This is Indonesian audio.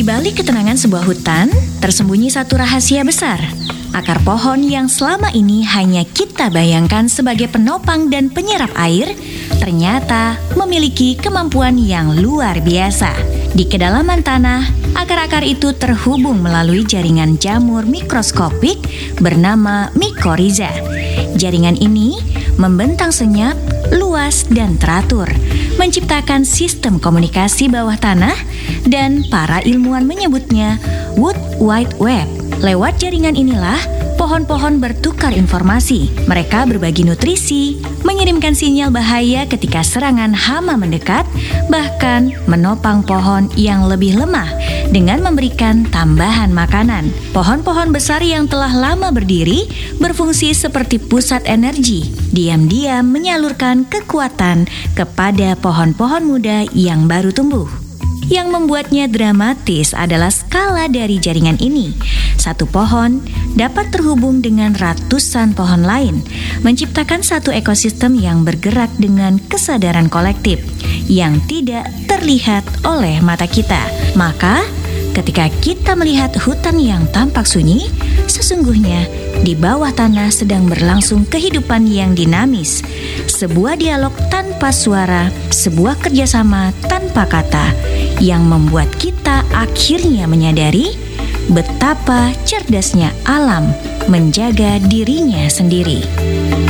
balik ketenangan sebuah hutan, tersembunyi satu rahasia besar. Akar pohon yang selama ini hanya kita bayangkan sebagai penopang dan penyerap air, ternyata memiliki kemampuan yang luar biasa. Di kedalaman tanah, akar-akar itu terhubung melalui jaringan jamur mikroskopik bernama mikorizа. Jaringan ini membentang senyap, luas, dan teratur, menciptakan sistem komunikasi bawah tanah, dan para ilmuwan menyebutnya World Wide Web. Lewat jaringan inilah, pohon-pohon bertukar informasi. Mereka berbagi nutrisi, mengirimkan sinyal bahaya ketika serangan hama mendekat, bahkan menopang pohon yang lebih lemah dengan memberikan tambahan makanan. Pohon-pohon besar yang telah lama berdiri berfungsi seperti pusat energi, diam-diam menyalurkan kekuatan kepada pohon-pohon muda yang baru tumbuh. Yang membuatnya dramatis adalah skala dari jaringan ini. Satu pohon dapat terhubung dengan ratusan pohon lain, menciptakan satu ekosistem yang bergerak dengan kesadaran kolektif yang tidak terlihat oleh mata kita. Maka, ketika kita melihat hutan yang tampak sunyi, sesungguhnya di bawah tanah sedang berlangsung kehidupan yang dinamis, sebuah dialog tanpa suara, sebuah kerjasama tanpa kata, yang membuat kita akhirnya menyadari betapa cerdasnya alam menjaga dirinya sendiri.